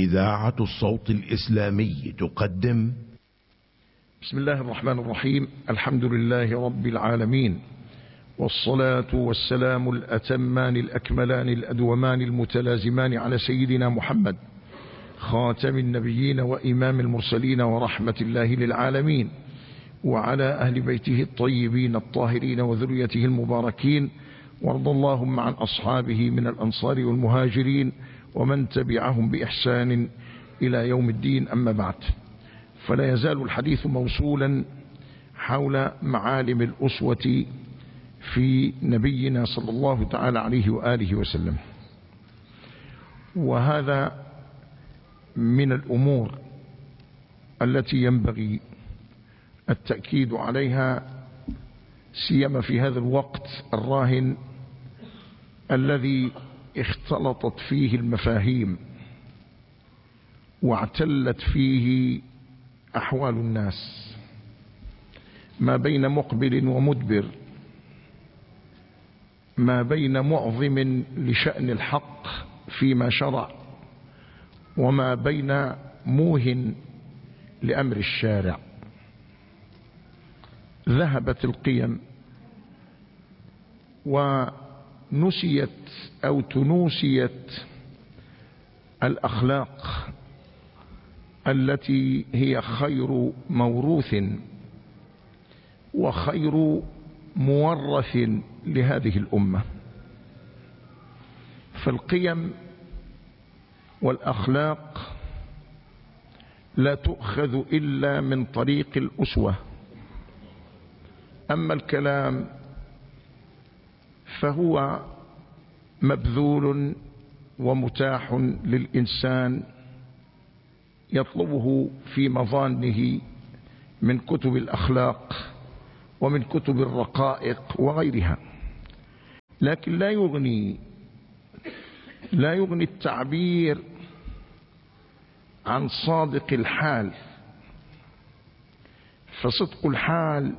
إذاعة الصوت الإسلامي تقدم. بسم الله الرحمن الرحيم. الحمد لله رب العالمين، والصلاة والسلام الأتمان الأكملان الأدومان المتلازمان على سيدنا محمد خاتم النبيين وإمام المرسلين ورحمة الله للعالمين، وعلى أهل بيته الطيبين الطاهرين وذريته المباركين، وارض اللهم عن أصحابه من الأنصار والمهاجرين ومن تبعهم بإحسان إلى يوم الدين. أما بعد، فلا يزال الحديث موصولا حول معالم الأسوة في نبينا صلى الله تعالى عليه وآله وسلم، وهذا من الأمور التي ينبغي التأكيد عليها، سيما في هذا الوقت الراهن الذي اختلطت فيه المفاهيم واعتلت فيه أحوال الناس، ما بين مقبل ومدبر، ما بين معظم لشأن الحق فيما شرع، وما بين موهن لأمر الشارع. ذهبت القيم ونسيت أو تنوسيت الأخلاق التي هي خير موروث وخير مورث لهذه الأمة. فالقيم والأخلاق لا تؤخذ إلا من طريق الأسوة، أما الكلام فهو مبذول ومتاح للإنسان يطلبه في مظانه من كتب الأخلاق ومن كتب الرقائق وغيرها، لكن لا يغني التعبير عن صادق الحال. فصدق الحال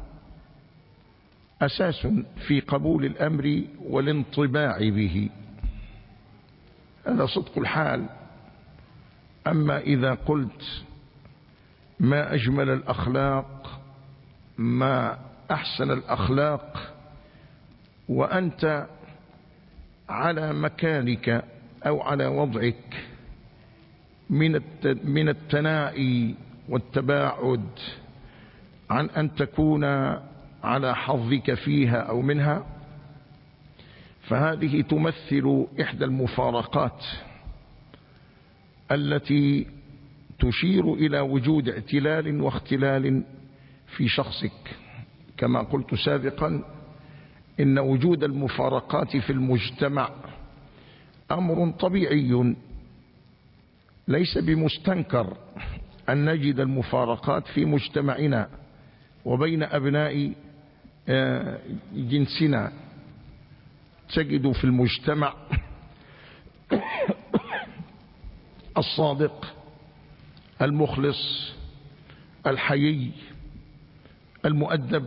أساس في قبول الأمر والانطباع به، هذا صدق الحال. أما إذا قلت ما أجمل الأخلاق، ما أحسن الأخلاق، وأنت على مكانك أو على وضعك من التنائي والتباعد عن أن تكون على حظك فيها أو منها، فهذه تمثل إحدى المفارقات التي تشير إلى وجود اعتلال واختلال في شخصك. كما قلت سابقا، إن وجود المفارقات في المجتمع أمر طبيعي، ليس بمستنكر أن نجد المفارقات في مجتمعنا وبين أبناء جنسنا. تجد في المجتمع الصادق المخلص الحيي المؤدب،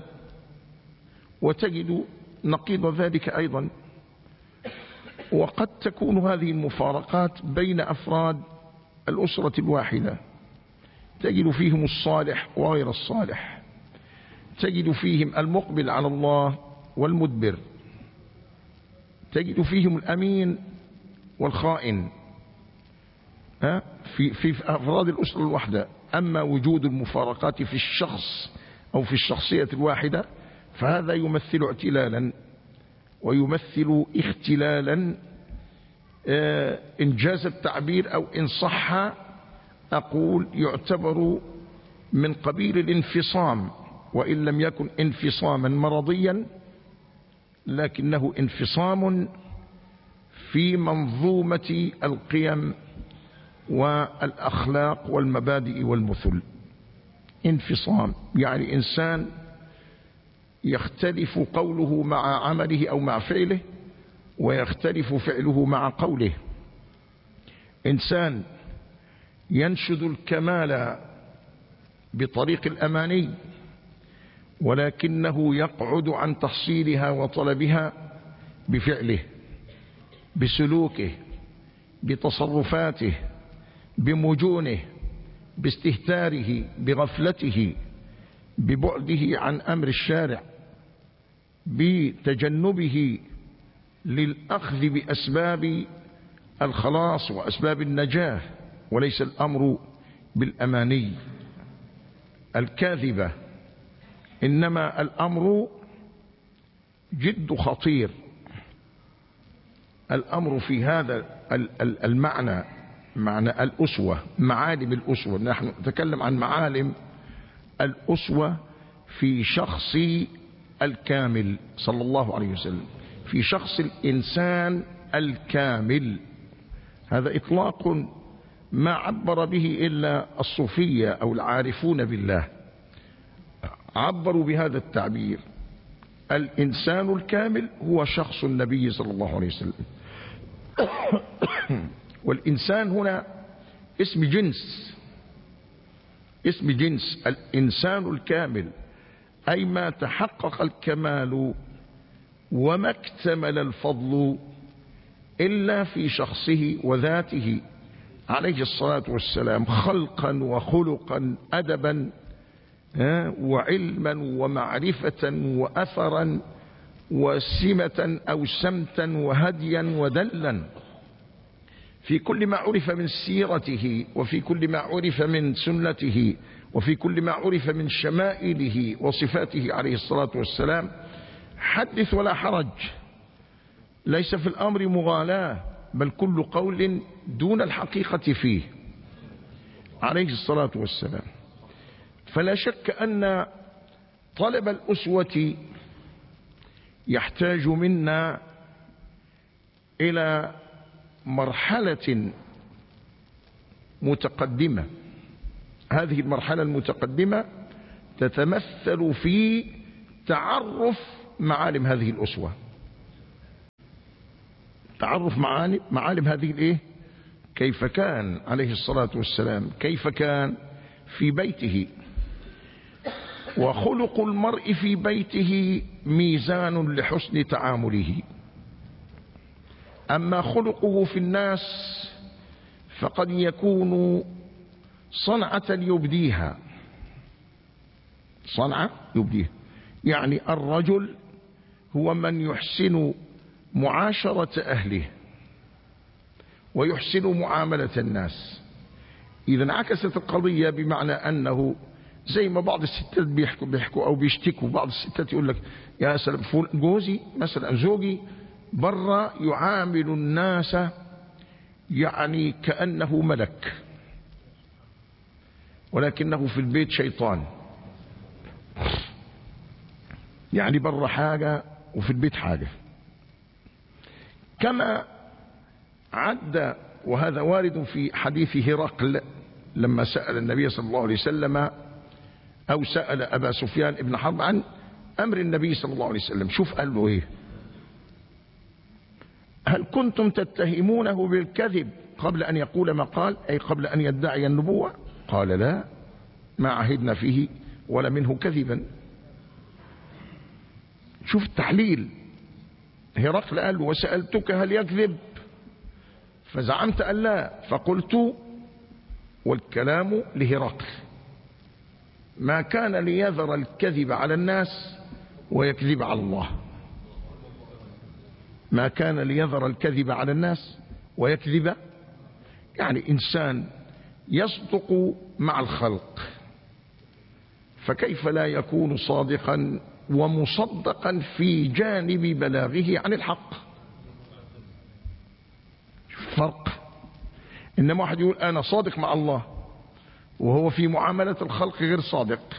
وتجد نقيض ذلك أيضا. وقد تكون هذه المفارقات بين أفراد الأسرة الواحدة، تجد فيهم الصالح وغير الصالح، تجد فيهم المقبل على الله والمدبر، تجد فيهم الأمين والخائن، في أفراد الأسرة الواحدة. أما وجود المفارقات في الشخص أو في الشخصية الواحدة فهذا يمثل اعتلالا ويمثل اختلالا، إنجاز التعبير أو إن صح أقول يعتبر من قبيل الانفصام، وإن لم يكن انفصاما مرضيا لكنه انفصام في منظومة القيم والأخلاق والمبادئ والمثل. انفصام يعني إنسان يختلف قوله مع عمله أو مع فعله، ويختلف فعله مع قوله. إنسان ينشد الكمال بطريق الأماني ولكنه يقعد عن تحصيلها وطلبها بفعله، بسلوكه، بتصرفاته، بمجونه، باستهتاره، بغفلته، ببعده عن أمر الشارع، بتجنبه للأخذ بأسباب الخلاص وأسباب النجاة، وليس الأمر بالأماني الكاذبة، إنما الأمر جد خطير. الأمر في هذا المعنى، معنى الأسوة، معالم الأسوة. نحن نتكلم عن معالم الأسوة في شخص الكامل صلى الله عليه وسلم، في شخص الإنسان الكامل. هذا إطلاق ما عبر به إلا الصوفية أو العارفون بالله، عبروا بهذا التعبير. الإنسان الكامل هو شخص النبي صلى الله عليه وسلم. والإنسان هنا اسم جنس، اسم جنس. الإنسان الكامل أي ما تحقق الكمال وما اكتمل الفضل إلا في شخصه وذاته عليه الصلاة والسلام، خلقا وخلقا، أدبا وعلما ومعرفة وأثرا وسمة أو سمتا وهديا ودلا، في كل ما عرف من سيرته، وفي كل ما عرف من سنته، وفي كل ما عرف من شمائله وصفاته عليه الصلاة والسلام. حدث ولا حرج، ليس في الأمر مغالاة، بل كل قول دون الحقيقة فيه عليه الصلاة والسلام. فلا شك أن طلب الأسوة يحتاج منا إلى مرحلة متقدمة. هذه المرحلة المتقدمة تتمثل في تعرف معالم هذه الأسوة، تعرف معالم هذه الإيه؟ كيف كان عليه الصلاة والسلام، كيف كان في بيته. وخلق المرء في بيته ميزان لحسن تعامله، أما خلقه في الناس فقد يكون صنعة يبديها، صنعة يبديها. يعني الرجل هو من يحسن معاشرة أهله ويحسن معاملة الناس. إذا انعكست القضية بمعنى أنه زي ما بعض الستات بيحكوا أو بيشتكوا، بعض الستات يقول لك يا سلام جوزي مثلا، زوجي برا يعامل الناس يعني كأنه ملك، ولكنه في البيت شيطان. يعني برا حاجة وفي البيت حاجة. كما عد، وهذا وارد في حديث هرقل لما سأل النبي صلى الله عليه وسلم، أو سأل أبا سفيان ابن حرب عن أمر النبي صلى الله عليه وسلم. شوف قال له إيه: هل كنتم تتهمونه بالكذب قبل أن يقول ما قال، أي قبل أن يدعي النبوة؟ قال لا، ما عهدنا فيه ولا منه كذبا. شوف التحليل. هرقل قال له: وسألتك هل يكذب فزعمت أن لا، فقلت، والكلام لهرقل، ما كان ليذر الكذب على الناس ويكذب على الله. ما كان ليذر الكذب على الناس ويكذب، يعني إنسان يصدق مع الخلق، فكيف لا يكون صادقا ومصدقا في جانب بلاغه عن الحق؟ فرق. إنما واحد يقول أنا صادق مع الله وهو في معاملة الخلق غير صادق،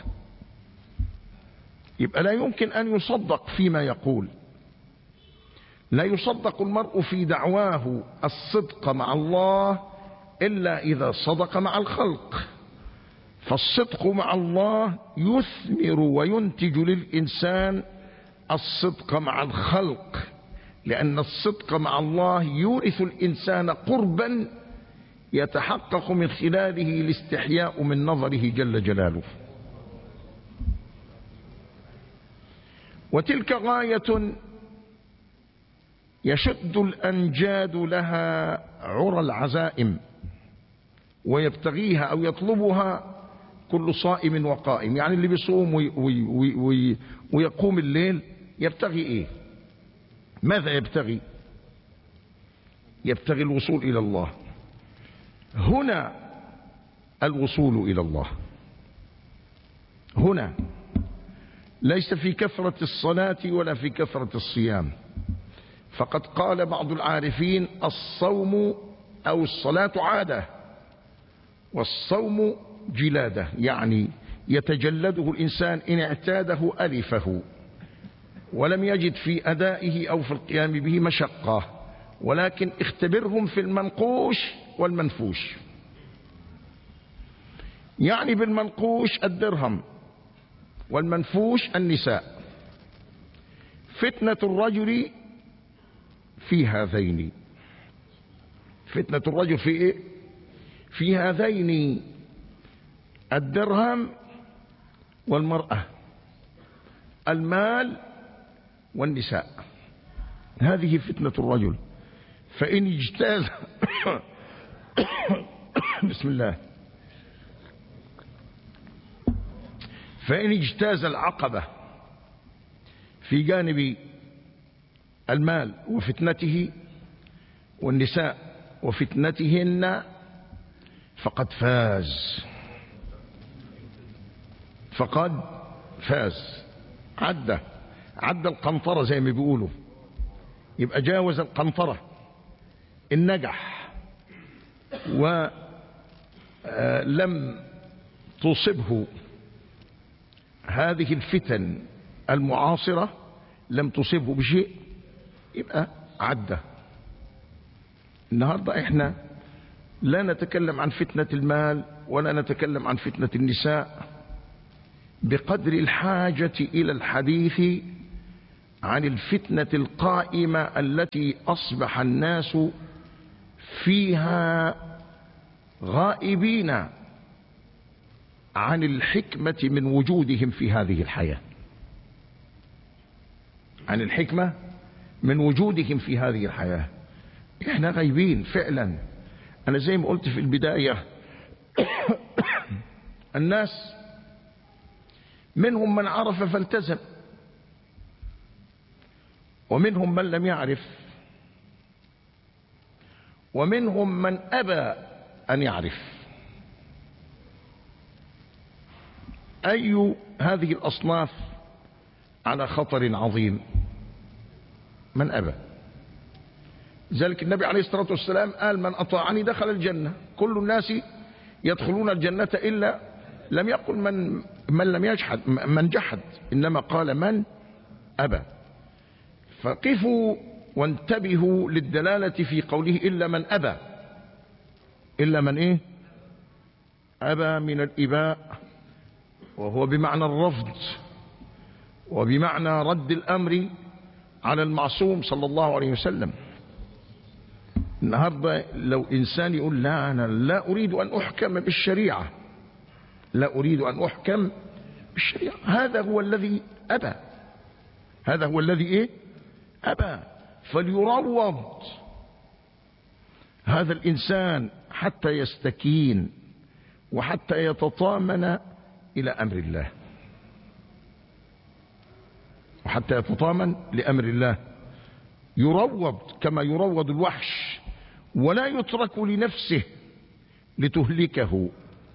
يبقى لا يمكن أن يصدق فيما يقول. لا يصدق المرء في دعواه الصدق مع الله إلا إذا صدق مع الخلق. فالصدق مع الله يثمر وينتج للإنسان الصدق مع الخلق، لأن الصدق مع الله يورث الإنسان قربا يتحقق من خلاله الاستحياء من نظره جل جلاله. وتلك غاية يشد الأنجاد لها عرى العزائم، ويبتغيها أو يطلبها كل صائم وقائم. يعني اللي بيصوم ويقوم الليل يبتغي إيه؟ ماذا يبتغي؟ يبتغي الوصول إلى الله. هنا الوصول إلى الله هنا ليس في كثرة الصلاة ولا في كثرة الصيام. فقد قال بعض العارفين: الصوم أو الصلاة عادة، والصوم جلادة، يعني يتجلده الإنسان إن اعتاده ألفه ولم يجد في أدائه أو في القيام به مشقة. ولكن اختبرهم في المنقوش والمنفوش. يعني بالمنقوش الدرهم، والمنفوش النساء. فتنة الرجل في هذين. فتنة الرجل في إيه؟ في هذين: الدرهم والمرأة، المال والنساء. هذه فتنة الرجل. فإن اجتاز بسم الله. فإن اجتاز العقبة في جانب المال وفتنته والنساء وفتنتهن فقد فاز. فقد فاز. عدى القنطرة زي ما بيقولوا، يبقى جاوز القنطرة إن نجح ولم تصبه هذه الفتن المعاصرة، لم تصبه بشيء، يبقى عدى. النهاردة احنا لا نتكلم عن فتنة المال ولا نتكلم عن فتنة النساء بقدر الحاجة إلى الحديث عن الفتنة القائمة التي أصبح الناس فيها غائبين عن الحكمة من وجودهم في هذه الحياة. عن الحكمة من وجودهم في هذه الحياة. احنا غايبين فعلا. أنا زي ما قلت في البداية الناس منهم من عرف فالتزم، ومنهم من لم يعرف، ومنهم من أبى أن يعرف. أي هذه الأصناف على خطر عظيم؟ من أبى. ذلك النبي عليه الصلاة والسلام قال: من أطاعني دخل الجنة. كل الناس يدخلون الجنة إلا، لم يقل من لم يجحد، من جحد، إنما قال من أبى. فقفوا وانتبهوا للدلالة في قوله إلا من أبى. إلا من إيه؟ أبى من الإباء، وهو بمعنى الرفض وبمعنى رد الأمر على المعصوم صلى الله عليه وسلم. النهاردة لو إنسان يقول: لا، أنا لا أريد أن أحكم بالشريعة، لا أريد أن أحكم بالشريعة، هذا هو الذي أبى. هذا هو الذي إيه؟ أبى. فليروض هذا الإنسان حتى يستكين وحتى يتطامن إلى أمر الله، وحتى يتطامن لأمر الله. يروض كما يروض الوحش، ولا يترك لنفسه لتهلكه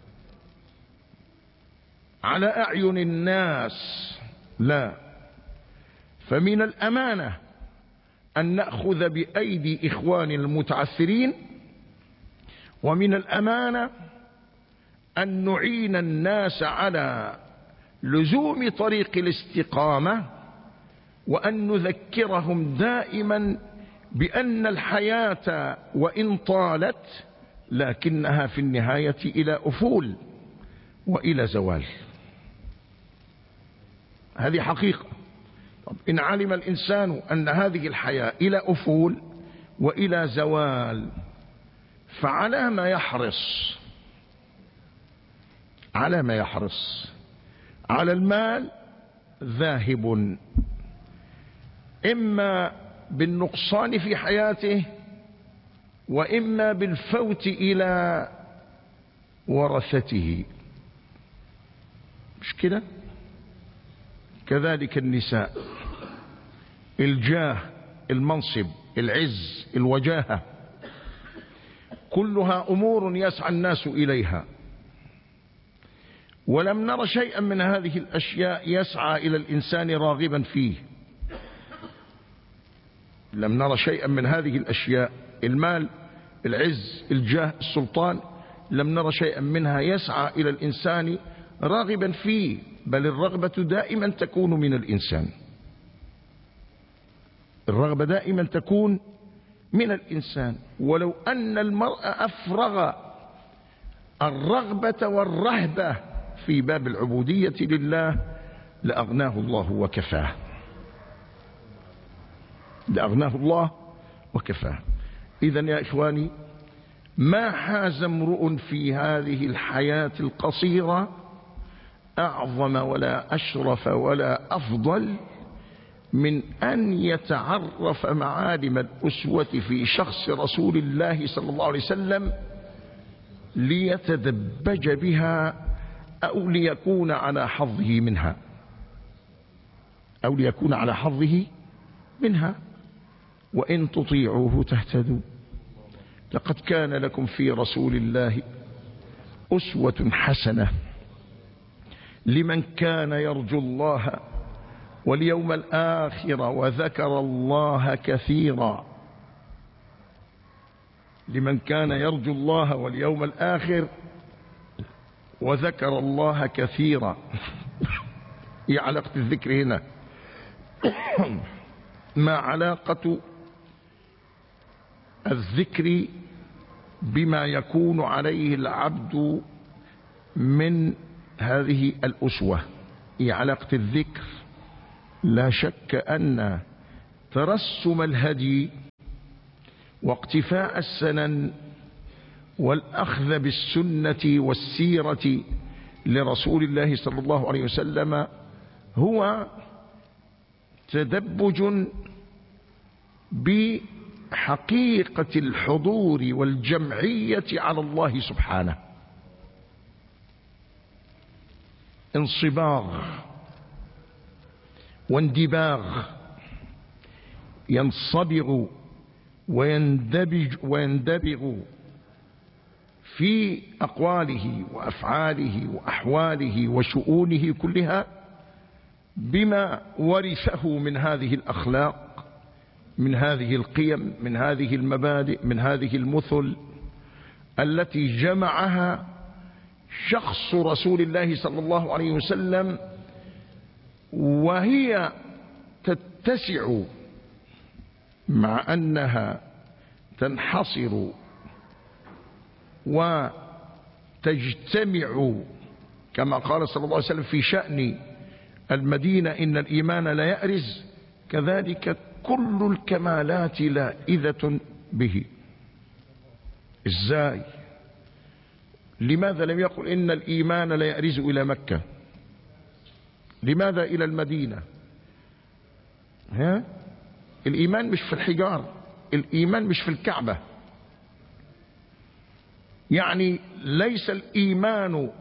على أعين الناس. لا، فمن الأمانة أن نأخذ بأيدي إخوان المتعثرين، ومن الأمانة أن نعين الناس على لزوم طريق الاستقامة، وأن نذكرهم دائما بأن الحياة وإن طالت لكنها في النهاية إلى أفول وإلى زوال. هذه حقيقة. طب إن علم الإنسان أن هذه الحياة إلى أفول وإلى زوال، فعلى ما يحرص؟ على ما يحرص؟ على المال ذاهب، إما بالنقصان في حياته، وإما بالفوت إلى ورثته. مش كده؟ كذلك النساء، الجاه، المنصب، العز، الوجاهة، كلها أمور يسعى الناس إليها، ولم نر شيئا من هذه الأشياء يسعى إلى الإنسان راغبا فيه. لم نر شيئا من هذه الأشياء، المال، العز، الجاه، السلطان، لم نر شيئا منها يسعى إلى الإنسان راغبا فيه، بل الرغبة دائما تكون من الإنسان. الرغبة دائما تكون من الإنسان. ولو أن المرء أفرغ الرغبة والرهبة في باب العبودية لله لأغناه الله وكفاه. لأغناه الله وكفاه. إذن يا إخواني، ما حاز امرؤ في هذه الحياة القصيرة أعظم ولا أشرف ولا أفضل من أن يتعرف معالم الأسوة في شخص رسول الله صلى الله عليه وسلم ليتدبج بها أو ليكون على حظه منها، أو ليكون على حظه منها. وإن تطيعوه تهتدوا. لقد كان لكم في رسول الله أسوة حسنة لمن كان يرجو الله واليوم الآخر وذكر الله كثيرا. لمن كان يرجو الله واليوم الآخر وذكر الله كثيرا. هي علاقة الذكر هنا. ما علاقة الذكر بما يكون عليه العبد من هذه الأسوة؟ هي علاقة الذكر. لا شك أن ترسم الهدي واقتفاء السنن والأخذ بالسنة والسيرة لرسول الله صلى الله عليه وسلم هو تدبج بحقيقة الحضور والجمعية على الله سبحانه. انصباغ واندباغ، ينصبغ ويندبغ في أقواله وأفعاله وأحواله وشؤونه كلها بما ورثه من هذه الأخلاق، من هذه القيم، من هذه المبادئ، من هذه المثل التي جمعها شخص رسول الله صلى الله عليه وسلم، وهي تتسع مع أنها تنحصر وتجتمع كما قال صلى الله عليه وسلم في شأن المدينة إن الإيمان لا يأرز، كذلك كل الكمالات لائذة به. إزاي؟ لماذا لم يقل إن الإيمان لا يأرز إلى مكة؟ لماذا إلى المدينة؟ الإيمان مش في الحجار، الإيمان مش في الكعبة. يعني ليس الإيمان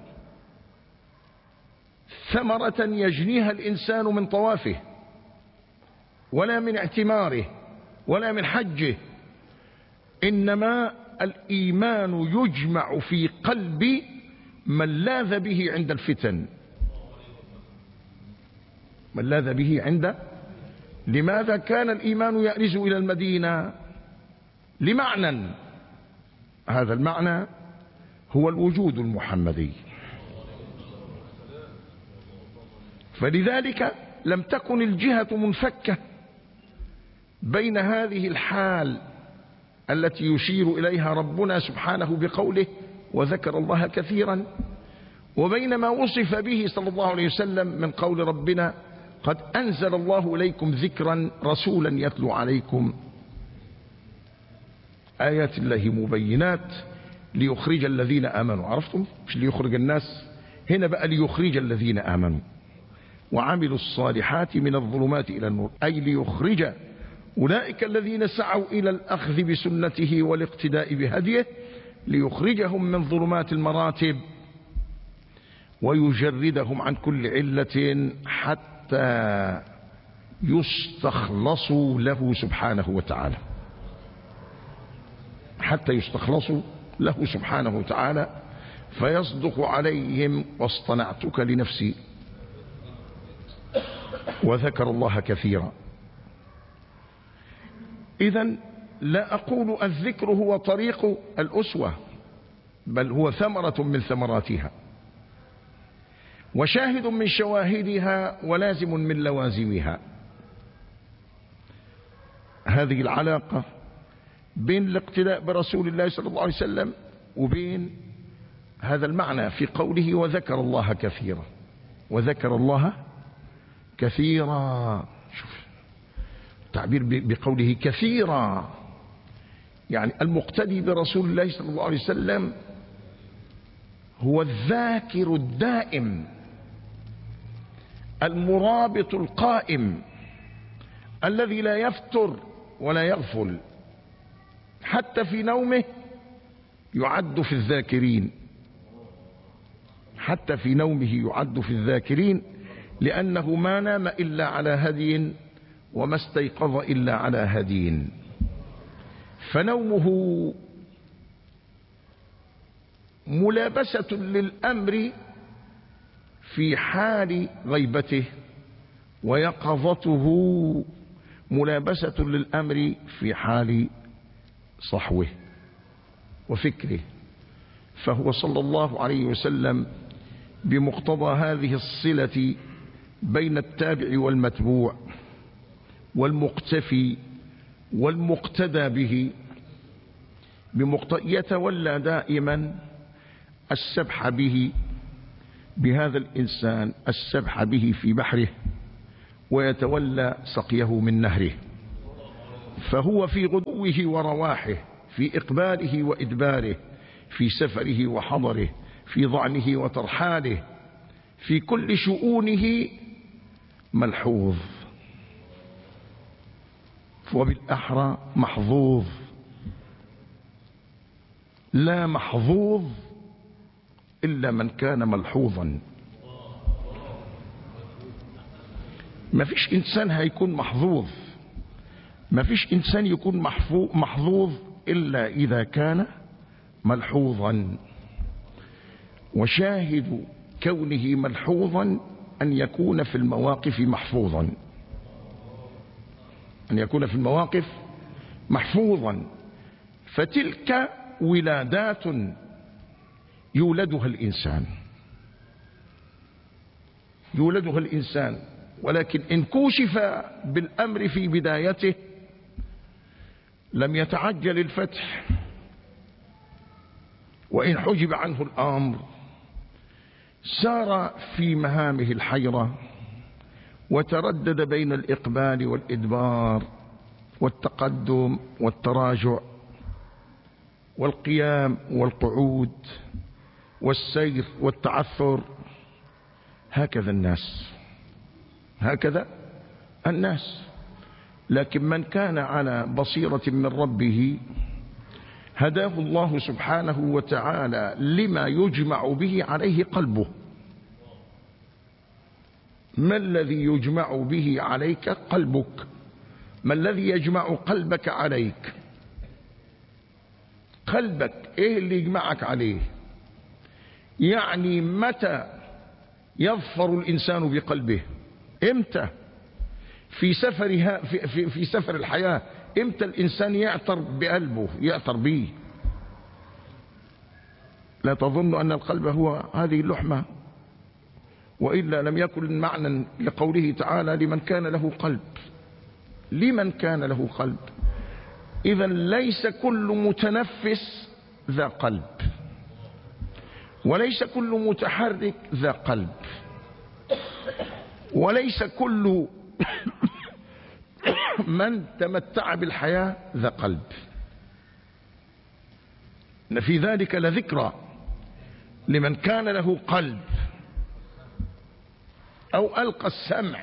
ثمرة يجنيها الإنسان من طوافه ولا من اعتماره ولا من حجه، إنما الإيمان يجمع في قلب من لاذ به عند الفتن، من لاذ به عند. لماذا كان الإيمان يأرز إلى المدينة؟ لمعنى، هذا المعنى هو الوجود المحمدي. فلذلك لم تكن الجهة منفكة بين هذه الحال التي يشير إليها ربنا سبحانه بقوله وذكر الله كثيرا، وبين ما وصف به صلى الله عليه وسلم من قول ربنا قد أنزل الله إليكم ذكرا رسولا يتلو عليكم آيات الله مبينات ليخرج الذين آمنوا. عرفتم؟ مش ليخرج الناس، هنا بقى ليخرج الذين آمنوا وعملوا الصالحات من الظلمات إلى النور، أي ليخرج أولئك الذين سعوا إلى الأخذ بسنته والاقتداء بهديه ليخرجهم من ظلمات المراتب ويجردهم عن كل علة حتى يستخلصوا له سبحانه وتعالى، حتى يستخلصوا له سبحانه وتعالى فيصدق عليهم واصطنعتك لنفسي. وذكر الله كثيرا. إذن لا أقول الذكر هو طريق الأسوة، بل هو ثمرة من ثمراتها وشاهد من شواهدها ولازم من لوازمها. هذه العلاقة بين الاقتداء برسول الله صلى الله عليه وسلم وبين هذا المعنى في قوله وذكر الله كثيرا. وذكر الله كثيرا، شوف تعبير بقوله كثيرا، يعني المقتدي برسول الله صلى الله عليه وسلم هو الذاكر الدائم المرابط القائم الذي لا يفتر ولا يغفل، حتى في نومه يعد في الذاكرين، حتى في نومه يعد في الذاكرين، لأنه ما نام إلا على هدي وما استيقظ إلا على هدي. فنومه ملابسة للأمر في حال غيبته، ويقظته ملابسة للأمر في حال صحوه وفكره. فهو صلى الله عليه وسلم بمقتضى هذه الصلة بين التابع والمتبوع والمقتفي والمقتدى به يتولى دائما السبح به، بهذا الإنسان السبح به في بحره، ويتولى سقيه من نهره. فهو في غدوه ورواحه، في إقباله وإدباره، في سفره وحضره، في ضعنه وترحاله، في كل شؤونه ملحوظ، وبالأحرى محظوظ. لا محظوظ إلا من كان ملحوظا. ما فيش إنسان هيكون محظوظ، ما فيش إنسان يكون محظوظ إلا إذا كان ملحوظا. وشاهد كونه ملحوظا أن يكون في المواقف محفوظا، أن يكون في المواقف محفوظا. فتلك ولادات يولدها الإنسان، ولكن إن كوشف بالأمر في بدايته لم يتعجل الفتح، وإن حجب عنه الأمر سار في مهامه الحيرة، وتردد بين الإقبال والإدبار والتقدم والتراجع والقيام والقعود والسير والتعثر. هكذا الناس. لكن من كان على بصيرة من ربه هداه الله سبحانه وتعالى لما يجمع به عليه قلبه. ما الذي يجمع به عليك قلبك؟ ما الذي يجمع قلبك عليك؟ قلبك ايه اللي يجمعك عليه؟ يعني متى يظفر الإنسان بقلبه؟ امتى؟ في سفر الحياة امتى الإنسان يعتر بقلبه، يعتر به؟ لا تظن أن القلب هو هذه اللحمة، وإلا لم يكن معنى لقوله تعالى لمن كان له قلب. لمن كان له قلب. إذا ليس كل متنفس ذا قلب، وليس كل متحرك ذا قلب، وليس كل من تمتع بالحياة ذا قلب. إن في ذلك لذكرى لمن كان له قلب أو ألقى السمع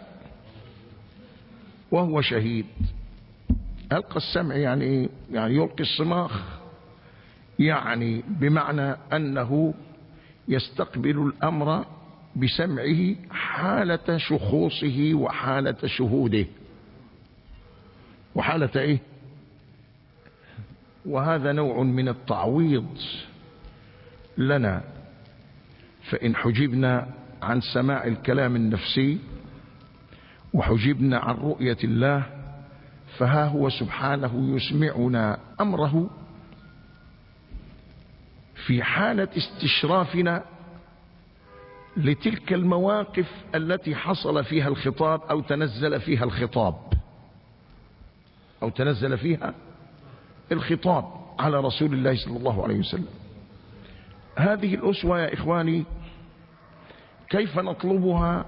وهو شهيد. ألقى السمع يعني يلقي الصماخ، يعني بمعنى أنه يستقبل الأمر بسمعه حالة شخوصه وحالة شهوده وحالة إيه؟ وهذا نوع من التعويض لنا. فإن حجبنا عن سماع الكلام النفسي وحجبنا عن رؤية الله، فها هو سبحانه يسمعنا أمره في حالة استشرافنا لتلك المواقف التي حصل فيها الخطاب أو تنزل فيها الخطاب على رسول الله صلى الله عليه وسلم. هذه الأسوة يا إخواني كيف نطلبها؟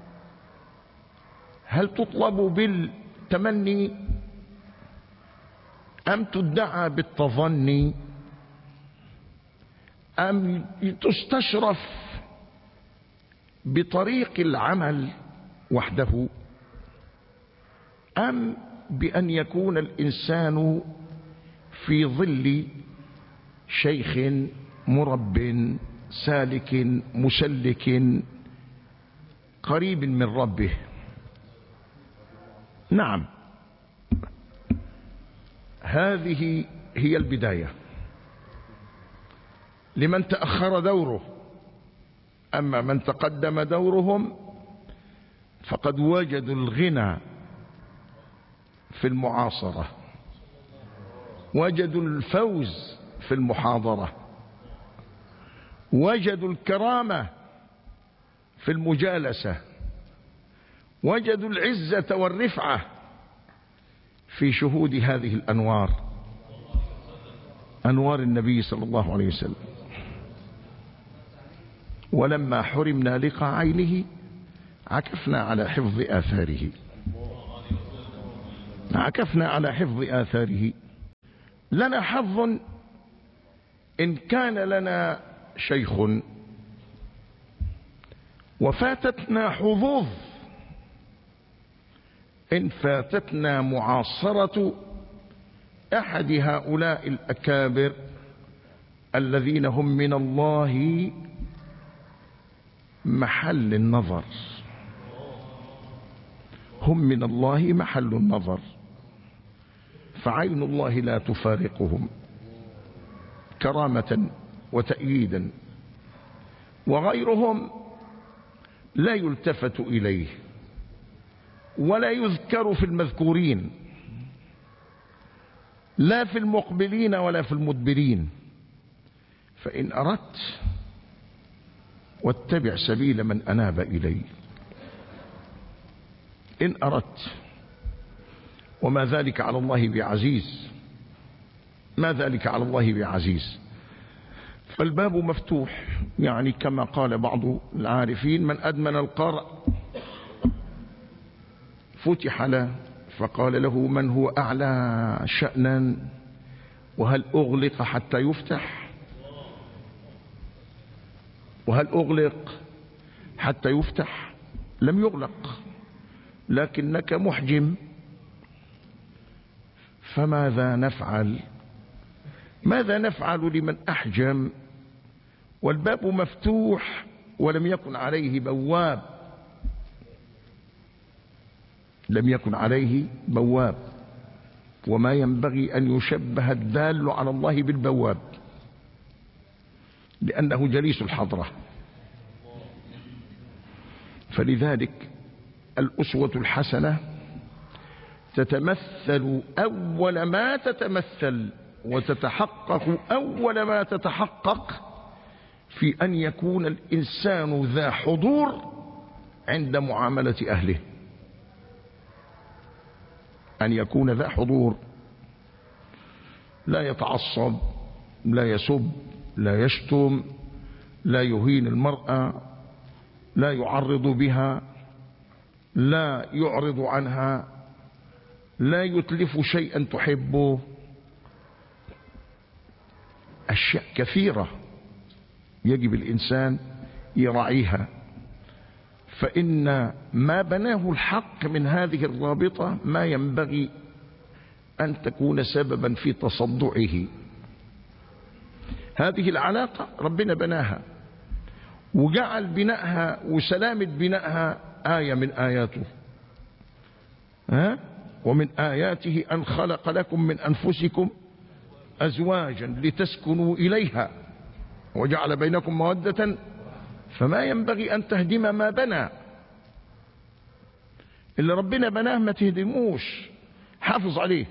هل تطلب بالتمني أم تدعى بالتظني أم تستشرف بطريق العمل وحده أم بأن يكون الإنسان في ظل شيخ مرب سالك مسلك قريب من ربه؟ نعم، هذه هي البداية لمن تأخر دوره. أما من تقدم دورهم فقد وجدوا الغنى في المعاصرة، وجدوا الفوز في المحاضرة، وجدوا الكرامة في المجالسة، وجدوا العزة والرفعة في شهود هذه الأنوار، أنوار النبي صلى الله عليه وسلم. ولما حرمنا لقاء عينه عكفنا على حفظ آثاره. لنا حظ إن كان لنا شيخ، وفاتتنا حظوظ إن فاتتنا معاصرة أحد هؤلاء الأكابر الذين هم من الله محل النظر، فعين الله لا تفارقهم كرامة وتأييدا، وغيرهم لا يلتفت إليه ولا يذكر في المذكورين، لا في المقبلين ولا في المدبرين. فإن أردت واتبع سبيل من أناب إلي، إن أردت، وما ذلك على الله بعزيز. فالباب مفتوح، يعني كما قال بعض العارفين: من أدمن القرء فتح له. فقال له: من هو أعلى شأنا؟ وهل أغلق حتى يفتح؟ لم يغلق، لكنك محجم. فماذا نفعل؟ ماذا نفعل لمن أحجم والباب مفتوح ولم يكن عليه بواب؟ وما ينبغي أن يشبه الدال على الله بالبواب، لأنه جليس الحضرة. فلذلك الأسوة الحسنة تتمثل أول ما تتمثل وتتحقق أول ما تتحقق في أن يكون الإنسان ذا حضور عند معاملة أهله، أن يكون ذا حضور، لا يتعصب، لا يسب، لا يشتم، لا يهين المرأة، لا يعرض بها، لا يعرض عنها، لا يتلف شيئا تحبه. أشياء كثيرة يجب الإنسان يراعيها، فإن ما بناه الحق من هذه الرابطة ما ينبغي أن تكون سببا في تصدعه. هذه العلاقة ربنا بناها وجعل بنائها وسلامة بنائها آية من آياته. ومن آياته أن خلق لكم من أنفسكم أزواجا لتسكنوا إليها وجعل بينكم مودة، فما ينبغي أن تهدم ما بنى. اللي ربنا بناه ما تهدموش، حافظ عليه.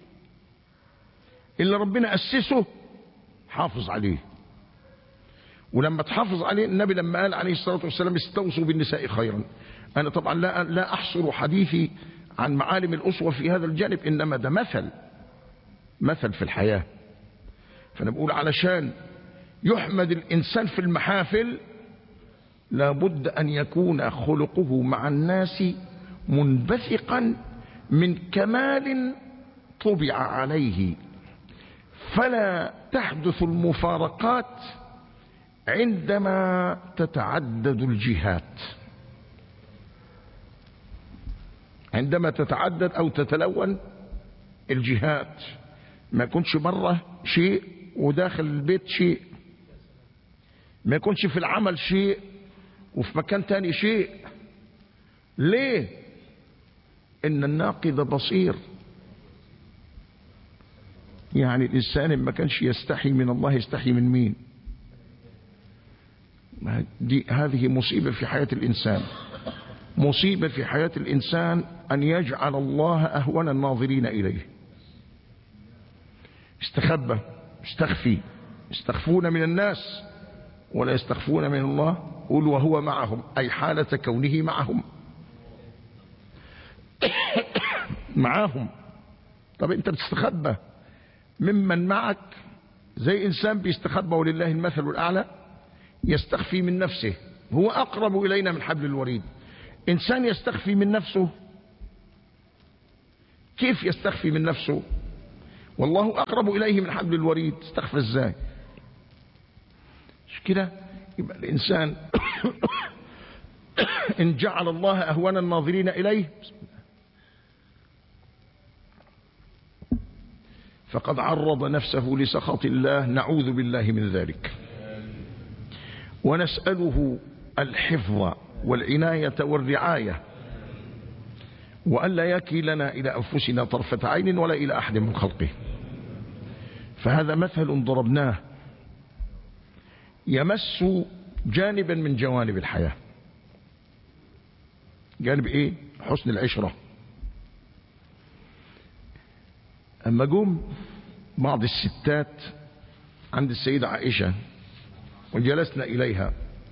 اللي ربنا أسسه حافظ عليه. ولما تحافظ عليه، النبي لما قال عليه الصلاة والسلام استوصوا بالنساء خيرا. أنا طبعا لا أحصر حديثي عن معالم الأسوة في هذا الجانب، إنما ده مثل في الحياة. فأنا بقول علشان يحمد الإنسان في المحافل لابد أن يكون خلقه مع الناس منبثقا من كمال طبع عليه، فلا تحدث المفارقات عندما تتعدد الجهات، عندما تتعدد أو تتلون الجهات. ما يكونش بره شيء وداخل البيت شيء، ما يكونش في العمل شيء وفي مكان تاني شيء. ليه؟ إن الناقد بصير. يعني الإنسان ما كانش يستحي من الله يستحي من مين؟ هذه مصيبة في حياة الإنسان. مصيبة في حياة الإنسان أن يجعل الله أهون الناظرين إليه. استخبى، استخفي، يستخفون من الناس ولا يستخفون من الله. قل وهو معهم، أي حالة كونه معهم. معاهم. طب أنت بتستخبى ممن معك زي إنسان بيستخبى، ولله المثل الأعلى، يستخفي من نفسه. هو أقرب إلينا من حبل الوريد. إنسان يستخفي من نفسه، كيف يستخفي من نفسه؟ والله أقرب إليه من حبل الوريد، استخفى إزاي؟ مش كده؟ يبقى الإنسان إن جعل الله أهون الناظرين إليه فقد عرض نفسه لسخط الله، نعوذ بالله من ذلك. ونسأله الحفظ والعناية والرعاية، وألا يكلنا إلى أنفسنا طرفة عين ولا إلى أحد من خلقه. فهذا مثل ضربناه يمس جانبا من جوانب الحياة. جانب إيه؟ حسن العشرة. أما قوم بعض الستات عند السيدة عائشة وجلسنا إليها،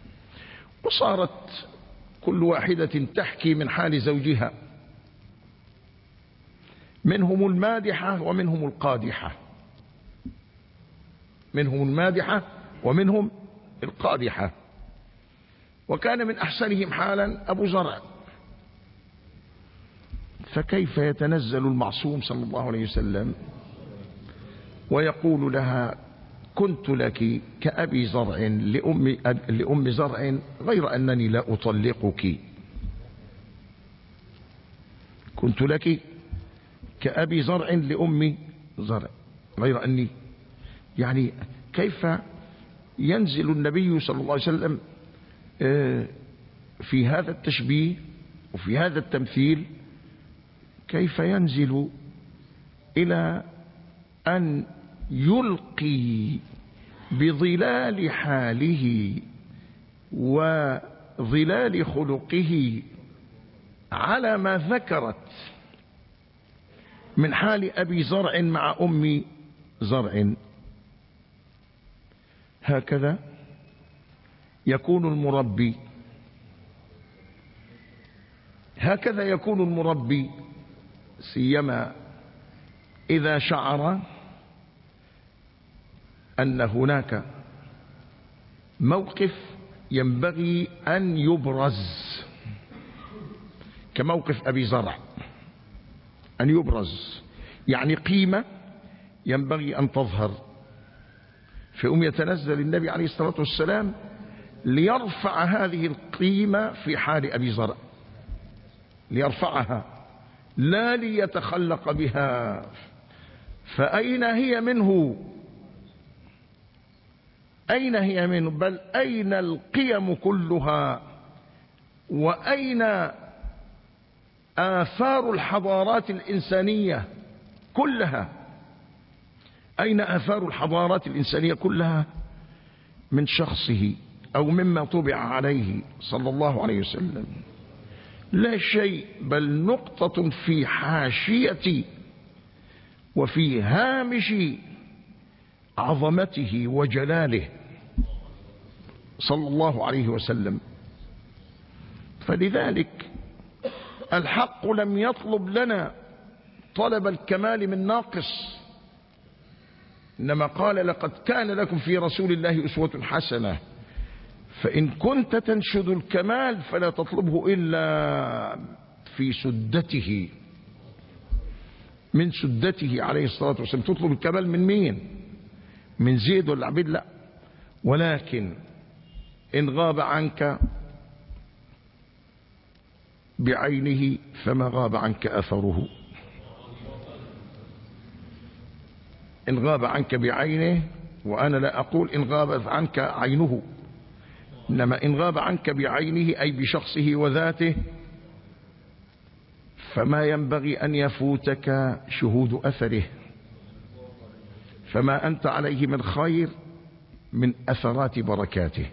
وصارت كل واحدة تحكي من حال زوجها، منهم المادحة ومنهم القادحة، منهم المادحة ومنهم القادحة. وكان من أحسنهم حالا أبو زرع. فكيف يتنزل المعصوم صلى الله عليه وسلم ويقول لها كنت لك كأبي زرع لأم زرع غير أنني لا أطلقك. كنت لك كأبي زرع لأم زرع غير أني، يعني كيف ينزل النبي صلى الله عليه وسلم في هذا التشبيه وفي هذا التمثيل؟ كيف ينزل إلى أن يلقي بظلال حاله وظلال خلقه على ما ذكرت من حال أبي زرع مع أم زرع. هكذا يكون المربي، هكذا يكون المربي، سيما إذا شعر أن هناك موقف ينبغي أن يبرز كموقف أبي زرع، أن يبرز يعني قيمة ينبغي أن تظهر. فيقوم يتنزل النبي عليه الصلاة والسلام ليرفع هذه القيمة في حال أبي زرع، ليرفعها لا ليتخلق بها. فأين هي منه؟ أين هي منه؟ بل أين القيم كلها؟ وأين آثار الحضارات الإنسانية كلها؟ أين آثار الحضارات الإنسانية كلها؟ من شخصه أو مما طبع عليه صلى الله عليه وسلم لا شيء، بل نقطة في حاشية وفي هامش عظمته وجلاله صلى الله عليه وسلم. فلذلك الحق لم يطلب لنا طلب الكمال من ناقص، إنما قال لقد كان لكم في رسول الله أسوة حسنة. فإن كنت تنشد الكمال فلا تطلبه إلا في سدته، من سدته عليه الصلاة والسلام. تطلب الكمال من مين؟ من زيد ولا عبيد؟ لا. ولكن إن غاب عنك بعينه فما غاب عنك أثره. إن غاب عنك بعينه، وأنا لا أقول إن غاب عنك عينه، إنما إن غاب عنك بعينه أي بشخصه وذاته، فما ينبغي أن يفوتك شهود أثره. فما أنت عليه من خير من أثرات بركاته.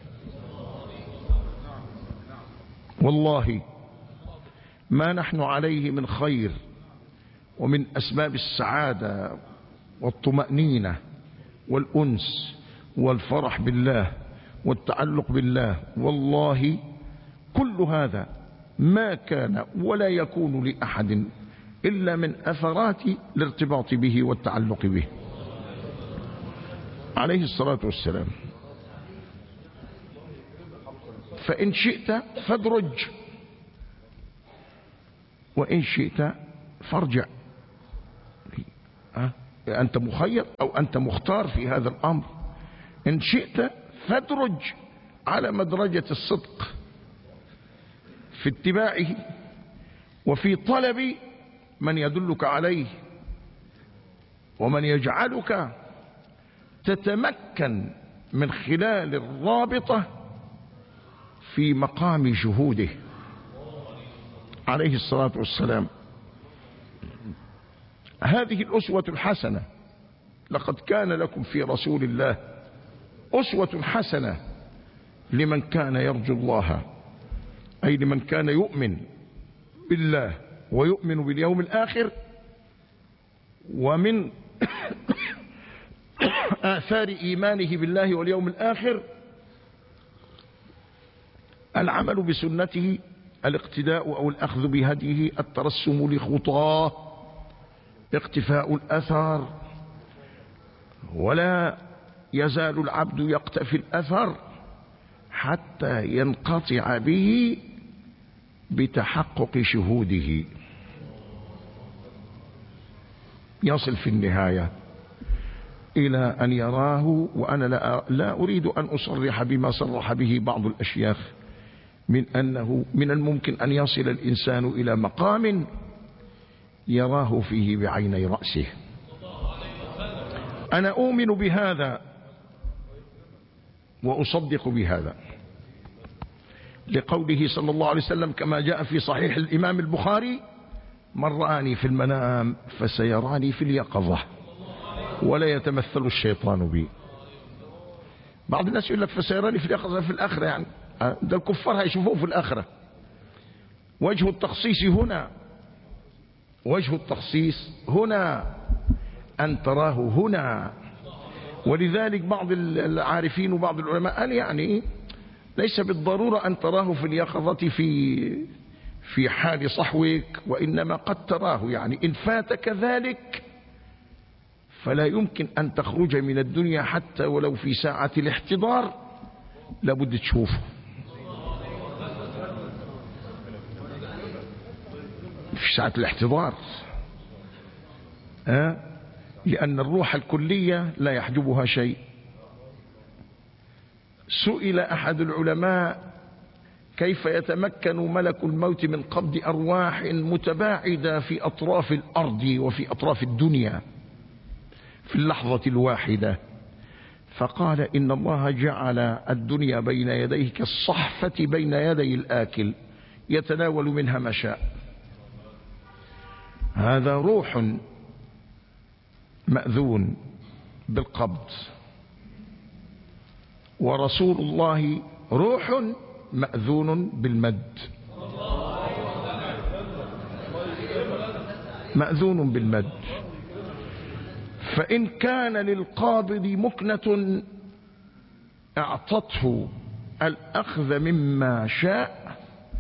والله ما نحن عليه من خير ومن أسباب السعادة والطمأنينة والأنس والفرح بالله والتعلق بالله، والله كل هذا ما كان ولا يكون لأحد إلا من أثرات الارتباط به والتعلق به عليه الصلاة والسلام. فإن شئت فادرج، وإن شئت فارجع. أنت مخير أو أنت مختار في هذا الأمر. إن شئت فادرج على مدرجة الصدق في اتباعه وفي طلب من يدلك عليه ومن يجعلك تتمكن من خلال الرابطة في مقام جهوده عليه الصلاة والسلام. هذه الأسوة الحسنة، لقد كان لكم في رسول الله أسوة حسنة لمن كان يرجو الله، أي لمن كان يؤمن بالله ويؤمن باليوم الآخر. ومن آثار إيمانه بالله واليوم الآخر العمل بسنته، الاقتداء أو الأخذ بهديه، الترسم لخطاه، اقتفاء الأثر. ولا يزال العبد يقتفي الأثر حتى ينقطع به بتحقق شهوده، يصل في النهاية إلى أن يراه. وأنا لا أريد أن أصرح بما صرح به بعض الأشياخ من أنه من الممكن أن يصل الإنسان إلى مقام يراه فيه بعيني رأسه. أنا أؤمن بهذا وأصدق بهذا، لقوله صلى الله عليه وسلم كما جاء في صحيح الإمام البخاري: من رآني في المنام فسيراني في اليقظة ولا يتمثل الشيطان بي. بعض الناس يقول لك فسيراني في اليقظة في الآخرة، يعني ده الكفار هيشوفوه في الآخرة. وجه التخصيص هنا، وجه التخصيص هنا أن تراه هنا. ولذلك بعض العارفين وبعض العلماء قال يعني ليس بالضرورة أن تراه في اليقظة في حال صحوك، وإنما قد تراه يعني إن فاتك ذلك فلا يمكن أن تخرج من الدنيا حتى ولو في ساعة الاحتضار لابد تشوفه. في ساعة الاحتضار، لأن الروح الكلية لا يحجبها شيء. سئل أحد العلماء كيف يتمكن ملك الموت من قبض أرواح متباعدة في أطراف الأرض وفي أطراف الدنيا في اللحظة الواحدة؟ فقال إن الله جعل الدنيا بين يديه كالصحفة بين يدي الآكل يتناول منها ما شاء. هذا روح مأذون بالقبض، ورسول الله روح مأذون بالمد، مأذون بالمد. فإن كان للقابض مكنة اعطته الأخذ مما شاء،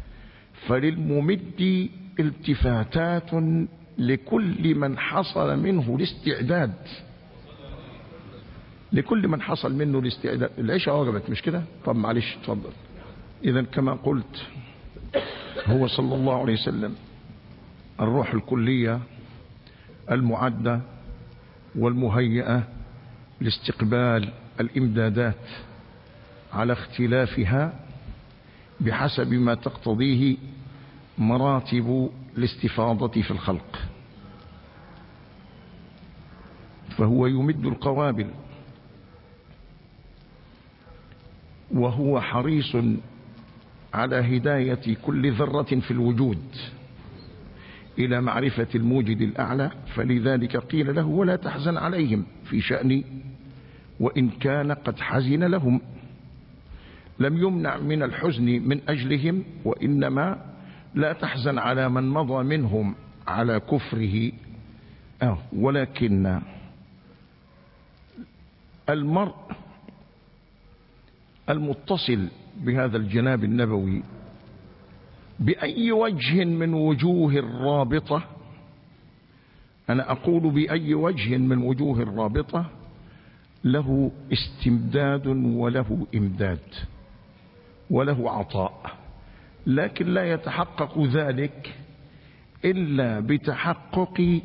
فللممد التفاتات لكل من حصل منه الاستعداد، لكل من حصل منه الاستعداد. العشاء وجبت مش كده؟ طب معلش اتفضل. إذن كما قلت هو صلى الله عليه وسلم الروح الكلية المعدة والمهيئة لاستقبال الإمدادات على اختلافها بحسب ما تقتضيه مراتب الاستفاضة في الخلق. فهو يمد القوابل، وهو حريص على هداية كل ذرة في الوجود إلى معرفة الموجد الأعلى. فلذلك قيل له ولا تحزن عليهم في شأن، وإن كان قد حزن لهم، لم يمنع من الحزن من أجلهم، وإنما لا تحزن على من مضى منهم على كفره. ولكن المرء المتصل بهذا الجناب النبوي بأي وجه من وجوه الرابطة، أنا أقول بأي وجه من وجوه الرابطة، له استمداد وله إمداد وله عطاء، لكن لا يتحقق ذلك إلا بتحقق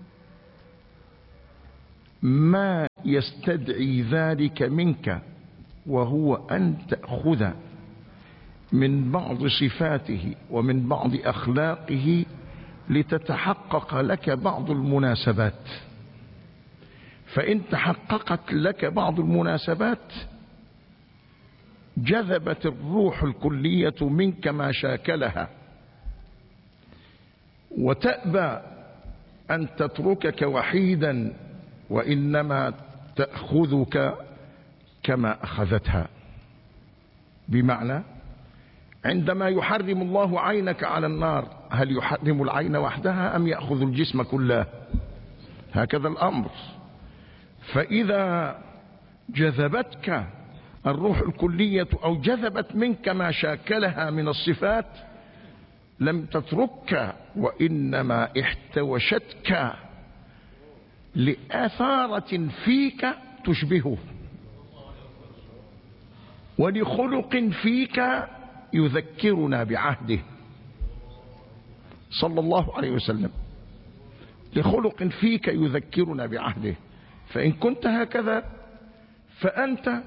ما يستدعي ذلك منك، وهو أن تأخذ من بعض صفاته ومن بعض أخلاقه لتتحقق لك بعض المناسبات. فإن تحققت لك بعض المناسبات جذبت الروح الكلية منك ما شاكلها، وتأبى أن تتركك وحيدا، وإنما تأخذك كما أخذتها. بمعنى عندما يحرم الله عينك على النار، هل يحرم العين وحدها أم يأخذ الجسم كله؟ هكذا الأمر. فإذا جذبتك الروح الكلية أو جذبت منك ما شاكلها من الصفات لم تتركك، وإنما احتوشتك لآثارة فيك تشبهه، ولخلق فيك يذكرنا بعهده صلى الله عليه وسلم، لخلق فيك يذكرنا بعهده. فإن كنت هكذا فأنت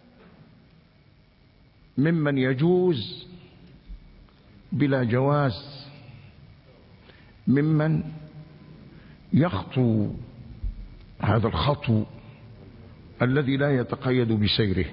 ممن يجوز بلا جواز، ممن يخطو هذا الخطو الذي لا يتقيد بسيره،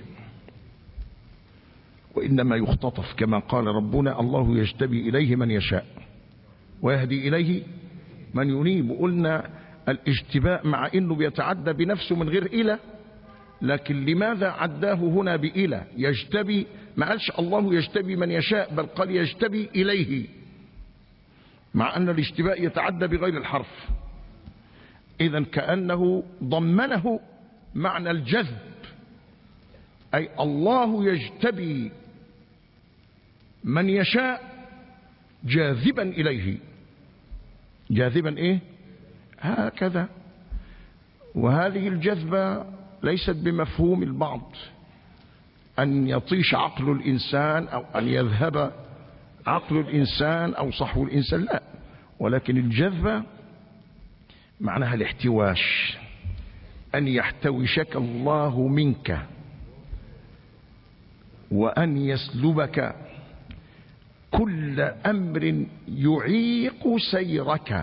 وإنما يختطف كما قال ربنا الله يجتبي إليه من يشاء ويهدي إليه من ينيب. قلنا الاجتباء مع أنه بيتعدى بنفسه من غير إله، لكن لماذا عداه هنا بإله؟ يجتبي، ما قالش الله يجتبي من يشاء، بل قال يجتبي إليه، مع أن الاجتباء يتعدى بغير الحرف. إذن كأنه ضمنه معنى الجذب، أي الله يجتبي من يشاء جاذبا إليه. جاذبا إيه؟ هكذا. وهذه الجذبة ليست بمفهوم البعض، أن يطيش عقل الإنسان أو أن يذهب عقل الإنسان أو صحو الإنسان، لا، ولكن الجذبة معناها الاحتواش، أن يحتوشك الله منك، وأن يسلبك كل أمر يعيق سيرك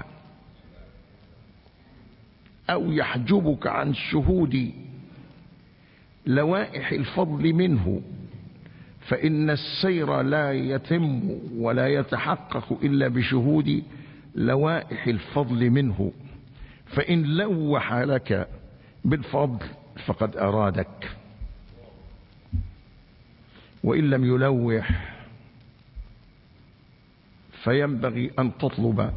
أو يحجبك عن شهود لوائح الفضل منه، فإن السير لا يتم ولا يتحقق إلا بشهود لوائح الفضل منه، فإن لوح لك بالفضل فقد أرادك، وإن لم يلوح فينبغي أن تطلب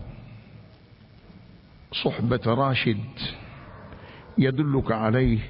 صحبة راشد يدلك عليه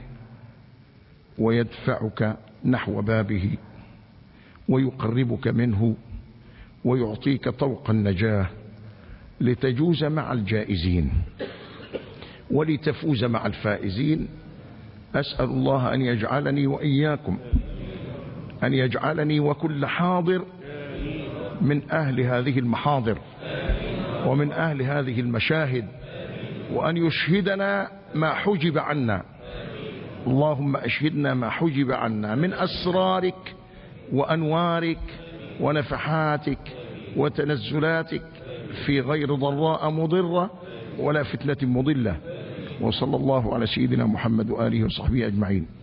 ويدفعك نحو بابه ويقربك منه ويعطيك طوق النجاة لتجوز مع الجائزين ولتفوز مع الفائزين. أسأل الله أن يجعلني وإياكم، أن يجعلني وكل حاضر من أهل هذه المحاضر ومن أهل هذه المشاهد، وأن يشهدنا ما حجب عنا. اللهم أشهدنا ما حجب عنا من أسرارك وأنوارك ونفحاتك وتنزلاتك في غير ضراء مضرة ولا فتنة مضلة. وصلى الله على سيدنا محمد وآله وصحبه أجمعين.